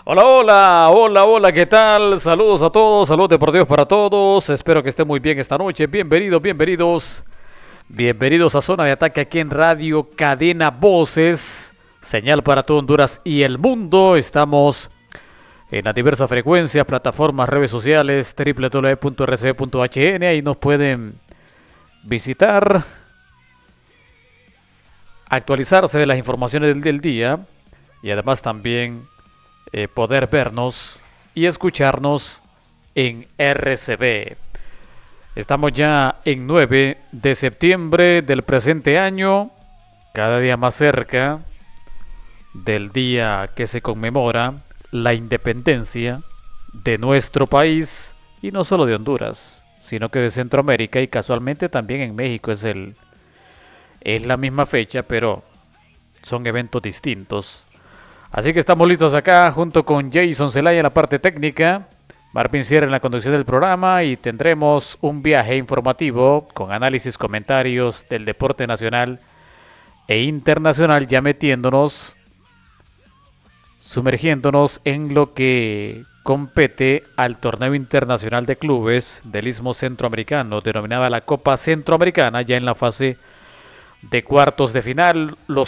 Hola, hola, hola, hola, ¿qué tal? Saludos a todos, saludos deportivos para todos. Espero que estén muy bien esta noche. Bienvenidos, bienvenidos, bienvenidos a Zona de Ataque aquí en Radio Cadena Voces. Señal para todo Honduras y el mundo. Estamos en las diversas frecuencias, plataformas, redes sociales, www.rcb.hn. Ahí nos pueden visitar, actualizarse de las informaciones del día y además también poder vernos y escucharnos en RCB. Estamos ya en 9 de septiembre del presente año, cada día más cerca del día que se conmemora la independencia de nuestro país y no solo de Honduras, sino que de Centroamérica y casualmente también en México es la misma fecha, pero son eventos distintos. Así que estamos listos acá junto con Jason Zelaya en la parte técnica, Marvin Sierra en la conducción del programa y tendremos un viaje informativo con análisis, comentarios del deporte nacional e internacional, ya sumergiéndonos en lo que compete al torneo internacional de clubes del Istmo Centroamericano, denominada la Copa Centroamericana, ya en la fase de cuartos de final. Los